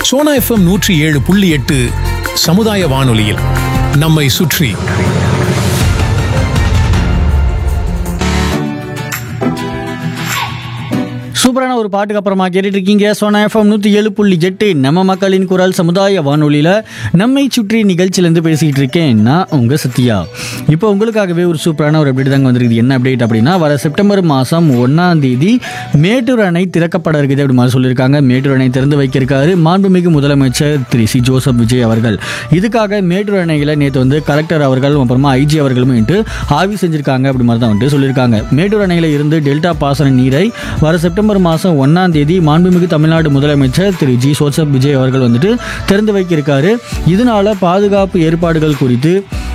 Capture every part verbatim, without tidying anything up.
Sona FM நூற்றி ஏழு புள்ளி எட்டு சமுதாய வானொலியில் நம்மை சுற்றி. சூப்பரான ஒரு பாட்டுக்கு அப்புறமா கேட்டுட்டு இருக்கீங்க சோனா எஃப்எம் நூற்றி ஏழு புள்ளி எட்டு நம்ம மக்களின் குரல் சமுதாய வானொலியில் நம்மை சுற்றி நிகழ்ச்சியிலேருந்து பேசிக்கிட்டு இருக்கேன் நான் உங்கள் சத்யா. இப்போ உங்களுக்காகவே ஒரு சூப்பரான ஒரு அப்டேட் தாங்க வந்திருக்குது. என்ன அப்டேட் அப்படின்னா, வர செப்டம்பர் மாதம் ஒன்றாம் தேதி மேட்டூர் அணை திறக்கப்பட இருக்குது அப்படி மாதிரி சொல்லியிருக்காங்க. மேட்டூர் அணை திறந்து வைக்கிருக்காரு மாண்புமிகு முதலமைச்சர் திரு சி ஜோசப் விஜய் அவர்கள். இதுக்காக மேட்டூர் அணையில் நேற்று வந்து கலெக்டர் அவர்கள் அப்புறமா ஐஜி அவர்களும் வந்துட்டு ஆய்வு செஞ்சிருக்காங்க அப்படி மாதிரி தான் வந்துட்டு சொல்லியிருக்காங்க. மேட்டூர் அணையில் இருந்து டெல்டா பாசன நீரை வர செப்டம்பர் மாதம் ஒன்றாம் தேதி மாண்புமிகு தமிழ்நாடு முதலமைச்சர் திரு ஜி ஜோசப் விஜய் அவர்கள் வந்துட்டு திறந்து வைக்கிருக்காரு. இதனால பாதுகாப்பு ஏற்பாடுகள் குறித்து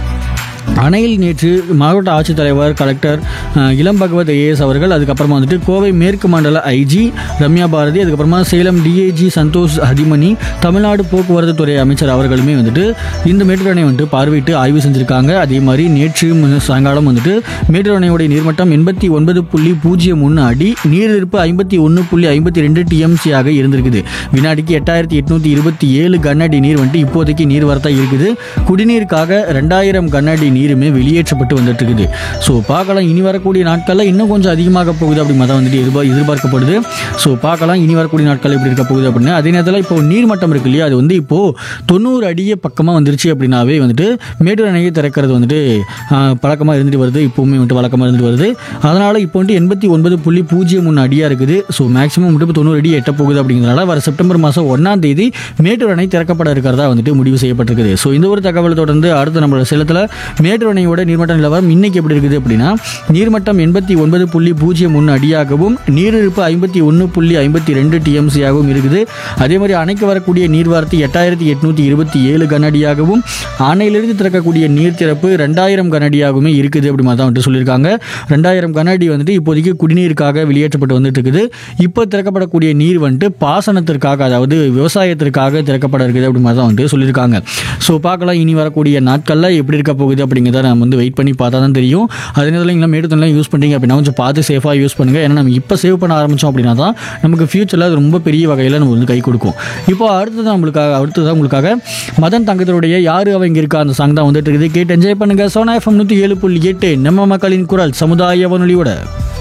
அணையில் நேற்று மாவட்ட ஆட்சித்தலைவர் கலெக்டர் இளம் பகவத் ஐஏஎஸ் அவர்கள், அதுக்கப்புறமா வந்துட்டு கோவை மேற்கு மண்டல ஐஜி ரம்யா பாரதி, அதுக்கப்புறமா சேலம் டிஐஜி சந்தோஷ் ஹதிமணி, தமிழ்நாடு போக்குவரத்து துறை அமைச்சர் அவர்களுமே வந்துட்டு இந்த மேட்டூர் அணை வந்துட்டு பார்வையிட்டு ஆய்வு செஞ்சுருக்காங்க. அதே மாதிரி நேற்று சாயங்காலம் வந்துட்டு மேட்டூர் அணையுடைய நீர்மட்டம் எண்பத்தி ஒன்பது புள்ளி பூஜ்ஜியம் ஒன்று அடி, நீரிருப்பு ஐம்பத்தி ஒன்று புள்ளி ஐம்பத்தி ரெண்டு டிஎம்சியாக இருந்திருக்குது. வினாடிக்கு எட்டாயிரத்தி எட்நூத்தி இருபத்தி ஏழு கனஅடி நீர் வந்துட்டு இப்போதைக்கு நீர் வரத்தா இருக்குது. குடிநீருக்காக ரெண்டாயிரம் கனஅடி நீருமே வெளியேற்றப்பட்டு வந்துட்டு இருக்குது. ஸோ பார்க்கலாம், இனி வரக்கூடிய நாட்களில் இன்னும் கொஞ்சம் அதிகமாக போகுது அப்படி மாதிரி வந்துட்டு எதிர்பார் எதிர்பார்க்கப்படுது. ஸோ பார்க்கலாம் இனி வரக்கூடிய நாட்கள் எப்படி இருக்க போகுது அப்படின்னு. அதே நேரத்தில் இப்போ நீர்மட்டம் இருக்கு இல்லையா, அது வந்து இப்போது தொண்ணூறு அடியே பக்கமாக வந்துருச்சு அப்படின்னாவே வந்துட்டு மேட்டூர் அணையை திறக்கிறது வந்துட்டு பழக்கமாக இருந்துட்டு வருது, இப்போவுமே வந்துட்டு வழக்கமாக இருந்துட்டு வருது. அதனால் இப்போ வந்துட்டு எண்பத்தி ஒன்பது புள்ளி பூஜ்ஜியம் ஒன்று அடியாக இருக்குது. ஸோ மேக்ஸிமம் வந்துட்டு இப்போ தொண்ணூறு அடி எட்ட போகுது அப்படிங்கிறதுனால வர செப்டம்பர் மாதம் ஒன்றாம் தேதி மேட்டூர் அணை திறக்கப்பட இருக்கிறதா வந்துட்டு முடிவு செய்யப்பட்டிருக்குது. ஸோ இந்த ஒரு தகவலை தொடர்ந்து அடுத்த நம்மளோட சேலத்தில் மேட்டூர் அணையோட நீர்மட்ட நிலவரம் இன்னைக்கு எப்படி இருக்குது அப்படின்னா, நீர்மட்டம் எண்பத்தி ஒன்பது புள்ளி பூஜ்ஜியம் ஒன்று அடியாகவும் நீரிருப்பு ஐம்பத்தி ஒன்று புள்ளி ஐம்பத்தி ரெண்டு டிஎம்சியாகவும் இருக்குது. அதே மாதிரி அணைக்கு வரக்கூடிய நீர்வார்த்தை எட்டாயிரத்தி எட்நூத்தி இருபத்தி ஏழு கனஅடியாகவும் அணையிலிருந்து திறக்கக்கூடிய நீர் திறப்பு ரெண்டாயிரம் கனஅடியாகவுமே இருக்குது அப்படி மாதிரி தான் வந்துட்டு சொல்லியிருக்காங்க. ரெண்டாயிரம் கனஅடி வந்துட்டு இப்போதைக்கு குடிநீருக்காக வெளியேற்றப்பட்டு வந்துட்டு இருக்குது. இப்போ திறக்கப்படக்கூடிய நீர் வந்துட்டு பாசனத்திற்காக, அதாவது விவசாயத்திற்காக திறக்கப்பட இருக்குது அப்படி மாதிரி தான் வந்துட்டு சொல்லியிருக்காங்க. ஸோ பார்க்கலாம் இனி வரக்கூடிய நாட்களில் எப்படி இருக்க போகுது அப்படிங்கிறத நம்ம வந்து வெயிட் பண்ணி பார்த்தா தான் தெரியும். அதே நேரத்தில் நீங்கள் மேட்டூர்லாம் யூஸ் பண்ணுறீங்க அப்படின்னா கொஞ்சம் பார்த்து சேஃபாக யூஸ் பண்ணுங்கள். ஏன்னா நம்ம இப்போ சேவ் பண்ண ஆரம்பித்தோம் அப்படின்னா தான் நமக்கு ஃபியூச்சரில் அது ரொம்ப பெரிய வகையில் நம்ம வந்து கை கொடுக்கும். இப்போ அடுத்தது நம்மளுக்காக அடுத்ததான் உங்களுக்காக மதன் தங்கத்தினுடைய யாரு அவ இங்கே இருக்கா அந்த சாங் தான் வந்துட்டு இருக்குது. கேட்டு என்ஜாய் பண்ணுங்கள். சோனா எஃப்எம் நூற்றி ஏழு புள்ளி எட்டு நம்ம மக்களின் குரல் சமுதாய வானொலியோட.